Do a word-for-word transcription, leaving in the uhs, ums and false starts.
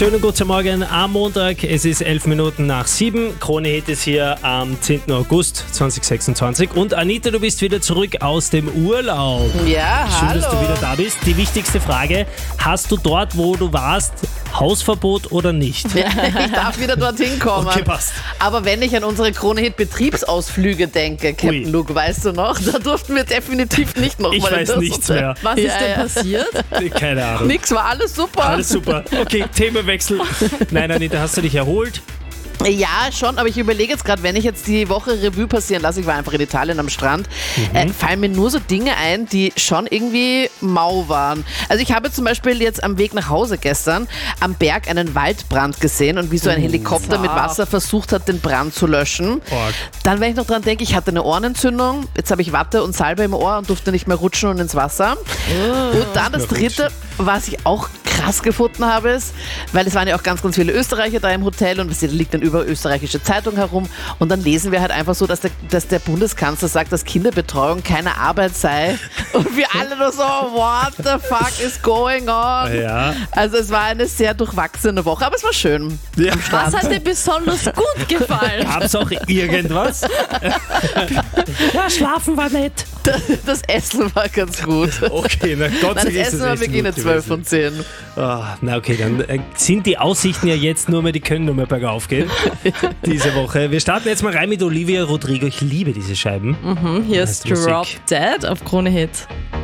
Schönen guten Morgen am Montag. Es ist elf Minuten nach sieben. Krone Hit ist hier am zehnten August zweitausendsechsundzwanzig. Und Anita, du bist wieder zurück aus dem Urlaub. Ja, Schön, hallo. dass du wieder da bist. Die wichtigste Frage, hast du dort, wo du warst, Hausverbot oder nicht? Ja, ich darf wieder dorthin kommen. Okay, passt. Aber wenn ich an unsere Krone-Hit-Betriebsausflüge denke, Captain Ui. Luke, weißt du noch, da durften wir definitiv nicht noch Ich mal in weiß das nichts Hotel. mehr. Was Ja, ist denn ja. passiert? Keine Ahnung. Nix, war alles super. Alles super. Okay, Themenwechsel. Nein, Anita, hast du dich erholt? Ja, schon, aber ich überlege jetzt gerade, wenn ich jetzt die Woche Revue passieren lasse, ich war einfach in Italien am Strand, Mhm. äh, fallen mir nur so Dinge ein, die schon irgendwie mau waren. Also ich habe zum Beispiel jetzt am Weg nach Hause gestern am Berg einen Waldbrand gesehen und wie so ein Helikopter mit Wasser versucht hat, den Brand zu löschen. Org. Dann, wenn ich noch dran denke, ich hatte eine Ohrenentzündung, jetzt habe ich Watte und Salbe im Ohr und durfte nicht mehr rutschen und ins Wasser. Und dann das dritte, was ich auch krass gefunden habe, ist, weil es waren ja auch ganz, ganz viele Österreicher da im Hotel und da liegt dann über österreichische Zeitung herum und dann lesen wir halt einfach so, dass der, dass der Bundeskanzler sagt, dass Kinderbetreuung keine Arbeit sei und wir alle nur so, what the fuck is going on? Ja. Also es war eine sehr durchwachsene Woche, aber es war schön. Ja. Was hat dir besonders gut gefallen? Gab's auch irgendwas? Ja, schlafen war nett. Das Essen war ganz gut. Okay, na Gott sei Nein, Dank das ist Essen war echt wirklich eine gut zwölf gewesen. von zehn. Ah, na okay, dann äh, sind die Aussichten ja jetzt nur mehr, die können nur mehr bergauf gehen diese Woche. Wir starten jetzt mal rein mit Olivia Rodrigo. Ich liebe diese Scheiben. Hm, hier ist Heißt Musik. Drop Dead auf Krone Hit.